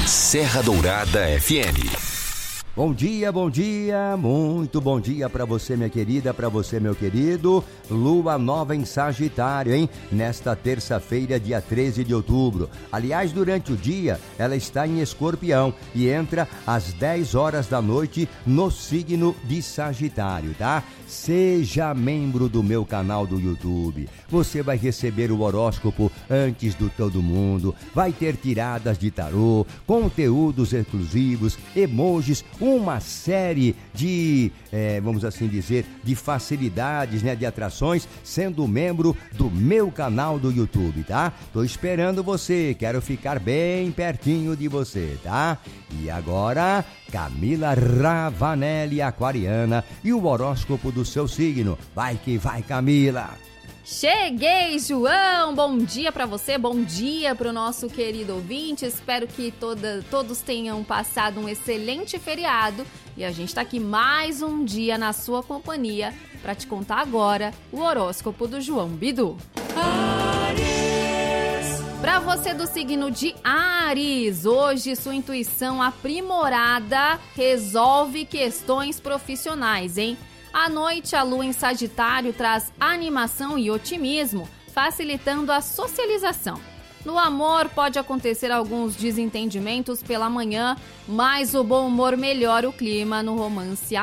Serra Dourada FM. Bom dia, muito bom dia para você, minha querida, para você, meu querido. Lua nova em Sagitário, hein? Nesta terça-feira, dia 13 de outubro. Aliás, durante o dia, ela está em Escorpião e entra às 10 horas da noite no signo de Sagitário, tá? Seja membro do meu canal do YouTube. Você vai receber o horóscopo antes do todo mundo, vai ter tiradas de tarô, conteúdos exclusivos, emojis, uma série de, vamos assim dizer, de facilidades, né, de atrações, sendo membro do meu canal do YouTube, tá? Tô esperando você, quero ficar bem pertinho de você, tá? E agora, Camila Ravanelli, aquariana, e o horóscopo do seu signo. Vai que vai, Camila! Cheguei, João! Bom dia para você, bom dia para o nosso querido ouvinte. Espero que todos tenham passado um excelente feriado. E a gente está aqui mais um dia na sua companhia para te contar agora o horóscopo do João Bidu. Para você do signo de Áries, hoje sua intuição aprimorada resolve questões profissionais, hein? À noite, a lua em Sagitário traz animação e otimismo, facilitando a socialização. No amor, pode acontecer alguns desentendimentos pela manhã, mas o bom humor melhora o clima no romance